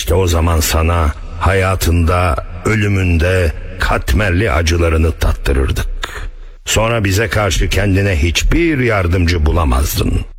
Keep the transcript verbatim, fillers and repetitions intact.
İşte o zaman sana hayatında, ölümünde katmerli acılarını tattırırdık. Sonra bize karşı kendine hiçbir yardımcı bulamazdın.